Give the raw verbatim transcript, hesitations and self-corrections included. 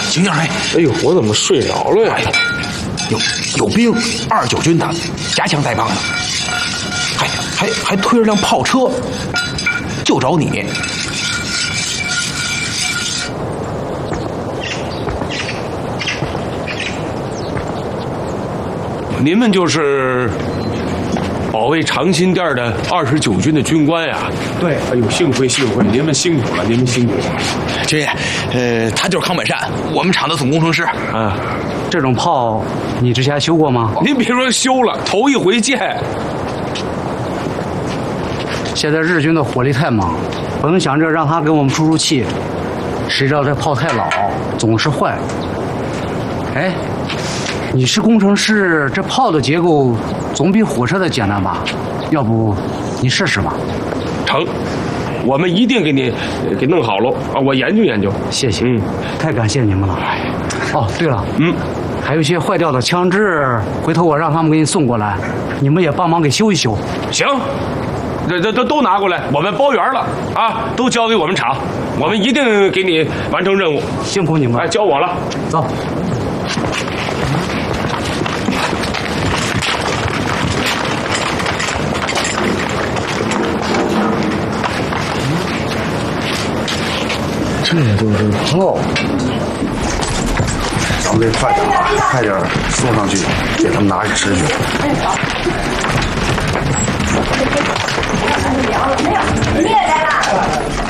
醒醒！哎， 哎呦，我怎么睡着了呀？ 哎，有有兵，二九军的，夹枪带棒的，还还还推着辆炮车，就找你。 您们就是保卫长辛店的二十九军的军官呀？ 对， 哎呦，幸亏幸亏，您们辛苦了，您们辛苦了。 军爷，呃，他就是康本善，我们厂的总工程师。 啊， 这种炮你之前修过吗？ 您别说修了，头一回见。 现在日军的火力太猛，本想着让他给我们出出气，谁知道这炮太老，总是坏。哎，你是工程师，这炮的结构总比火车的简单吧？要不你试试吧？ 成，我们一定给你给弄好喽啊！我研究研究。 谢谢， 嗯， 太感谢你们了。哦，对了， 嗯， 还有一些坏掉的枪支，回头我让他们给你送过来，你们也帮忙给修一修。 行，这这都都拿过来，我们包圆了啊，都交给我们厂，我们一定给你完成任务。 辛苦你们， 哎，交我了， 走。 这都是炮，咱们得快点啊，快点送上去，给他们拿去吃去。 没有，你也来了。